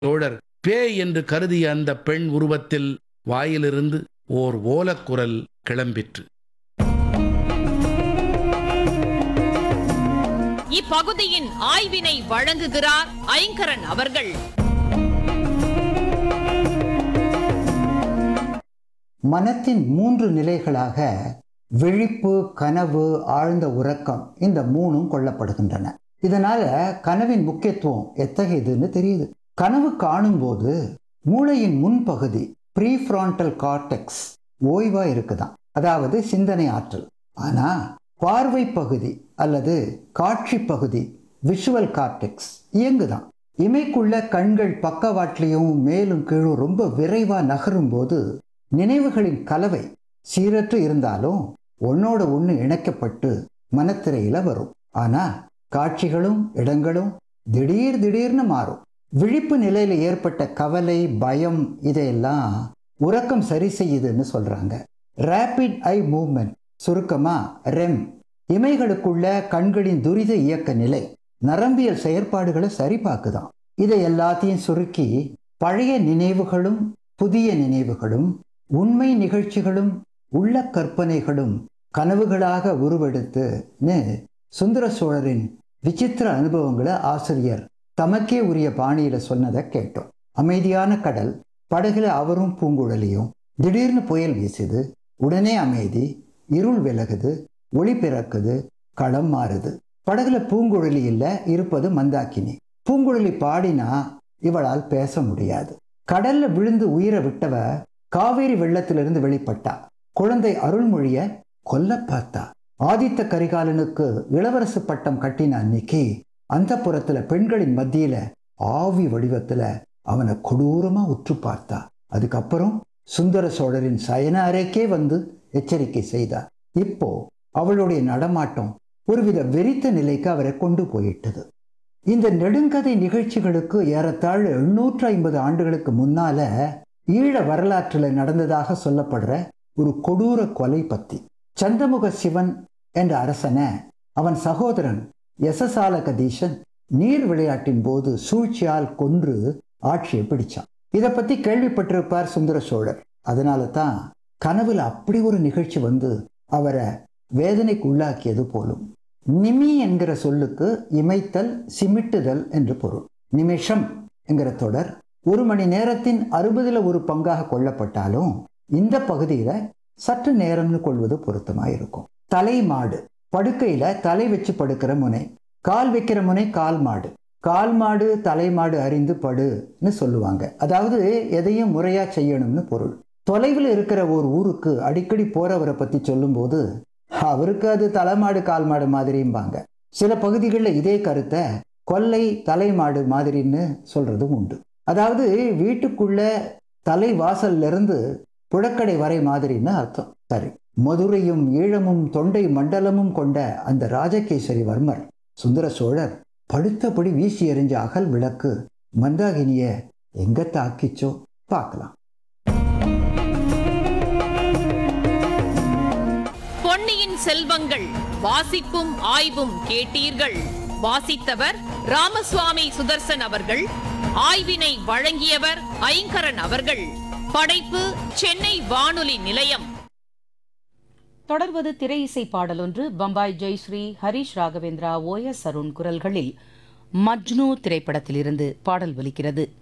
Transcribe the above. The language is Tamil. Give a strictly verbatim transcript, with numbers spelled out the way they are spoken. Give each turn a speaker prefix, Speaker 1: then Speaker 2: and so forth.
Speaker 1: தோழர் பேய் என்று கருதிய அந்த பெண் உருவத்தில் வாயிலிருந்து ஓர் ஓலக்குரல் கிளம்பிற்று.
Speaker 2: இப்பகுதியின் ஆய்வினை வழங்குகிறார் ஐங்கரன் அவர்கள்.
Speaker 3: மனத்தின் மூன்று நிலைகளாக விழிப்பு, கனவு, ஆழ்ந்த உறக்கம், இந்த மூணும் கொள்ளப்படுகின்றன. இதனால கனவின் முக்கியத்துவம் எத்தகையதுன்னு தெரியுது. கனவு காணும்போது மூளையின் முன்பகுதி ப்ரீஃப்ரான்டல் கார்டெக்ஸ் ஓய்வா இருக்குதான், அதாவது சிந்தனை ஆற்றல். ஆனா பார்வை பகுதி அல்லது காட்சி பகுதி விஷுவல் கார்டெக்ஸ் இயங்குதான். இமைக்குள்ள கண்கள் பக்கவாட்டிலையும் மேலும் கீழும் ரொம்ப விரைவா நகரும் போது நினைவுகளின் கலவை சீரற்று இருந்தாலும் ஒன்னோட ஒன்று இணைக்கப்பட்டு மனத்திரையில வரும். ஆனா காட்சிகளும் இடங்களும் திடீர் திடீர்னு மாறும். விழிப்பு நிலையில ஏற்பட்ட கவலை, பயம் இதையெல்லாம் உறக்கம் சரி செய்யுதுன்னு சொல்றாங்க. ரேபிட் ஐ மூவ்மெண்ட், சுருக்கமா ரெம், இமைகளுக்குள்ள கண்களின் துரித இயக்க நிலை நரம்பியல் செயற்பாடுகளை சரி பார்க்குதான். இதை எல்லாத்தையும் சுருக்கி பழைய நினைவுகளும் புதிய நினைவுகளும் உண்மை நிகழ்ச்சிகளும் உள்ள கற்பனைகளும் கனவுகளாக உருவெடுத்துன்னு சுந்தர சோழரின் விசித்திர அனுபவங்களை ஆசிரியர் தமக்கே உரிய பாணியில சொன்னதை கேட்டோம். அமைதியான கடல், படகுல அவரும் பூங்குழலியும். திடீர்னு புயல் வீசுது, உடனே அமைதி, இருள் விலகுது, ஒளி பிறக்குது, களம் மாறுது. படகுல பூங்குழலி இல்ல, இருப்பது மந்தாக்கினி. பூங்குழலி பாடினா இவளால் பேச முடியாது. கடல்ல விழுந்து உயிரை விட்டவ காவேரி வெள்ளத்திலிருந்து வெளிப்பட்டா. குழந்தை அருள்மொழிய கொல்ல பார்த்தா. ஆதித்த கரிகாலனுக்கு இளவரசு பட்டம் கட்டின அன்னைக்கு அந்த புறத்துல பெண்களின் மத்தியில ஆவி வடிவத்துல அவனை கொடூரமா உற்று பார்த்தா. அதுக்கப்புறம் சுந்தர சோழரின் சயன அறைக்கே வந்து எச்சரிக்கை செய்தார். இப்போ அவளுடைய நடமாட்டம் ஒருவித வெறித்த நிலைக்கு அவரை கொண்டு போயிட்டது. இந்த நெடுங்கதை நிகழ்ச்சிகளுக்கு ஏறத்தாழ எண்ணூற்று ஐம்பது ஆண்டுகளுக்கு முன்னால ஈழ வரலாற்றுல நடந்ததாக சொல்லப்படுற ஒரு கொடூர கொலை பத்தி. சந்தமுக சிவன் என்ற அரசனை அவன் சகோதரன் யசசால கதீஷன் நீர் விளையாட்டின் போது சூழ்ச்சியால் கொன்று ஆட்சியை பிடிச்சான். இதை பத்தி கேள்விப்பட்டிருப்பார் சுந்தர சோழர். அதனால தான் கனவுல அப்படி ஒரு நிகழ்ச்சி வந்து அவரை வேதனைக்கு உள்ளாக்கியது போலும். நிமி என்கிற சொல்லுக்கு இமைத்தல், சிமிட்டுதல் என்று பொருள். நிமிஷம் என்கிற தொடர் ஒரு மணி நேரத்தின் அறுபதுல ஒரு பங்காக கொள்ளப்பட்டாலும் இந்த பகுதியில சற்று நேரம்னு கொள்வது பொருத்தமாயிருக்கும். தலை மாடு, படுக்கையில தலை வச்சு படுக்கிற முனை, கால் வைக்கிற முனை கால் மாடு. கால் மாடு தலை மாடு அறிந்து படுன்னு சொல்லுவாங்க. அதாவது எதையும் முறையா செய்யணும்னு பொருள். தொலைவில் இருக்கிற ஒரு ஊருக்கு அடிக்கடி போறவரை பத்தி சொல்லும் போது அவருக்கு அது தலைமாடு கால் மாடு மாதிரியும்பாங்க. சில பகுதிகளில் இதே கருத்தை கொல்லை தலைமாடு மாதிரின்னு சொல்றதும் உண்டு. அதாவது வீட்டுக்குள்ள தலை வாசல்ல இருந்து புழக்கடை வரை மாதிரின்னு அர்த்தம். சரி, மதுரையும் ஈழமும் தொண்டை மண்டலமும் கொண்ட அந்த ராஜகேசரி வர்மர் சுந்தர சோழர் படுத்தபடி வீசி எறிஞ்ச அகல் விளக்கு மந்தாகினிய எங்க தாக்கிச்சோ பார்க்கலாம்.
Speaker 2: பொன்னியின் செல்வங்கள் வாசிப்பும் ஆய்வும் கேட்டீர்கள். வாசித்தவர் ராமசுவாமி சுதர்சன் அவர்கள். ஆய்வினை வழங்கியவர் ஐங்கரன் அவர்கள். படைப்பு சென்னை வானொலி நிலையம்.
Speaker 4: தொடர்வது திரை இசை பாடலொன்று. பம்பாய் ஜெயஸ்ரீ, ஹரிஷ் ராகவேந்திரா, ஓ எஸ் அருண் குரல்களில் மஜ்னு திரைப்படத்திலிருந்து பாடல் ஒலிக்கிறது.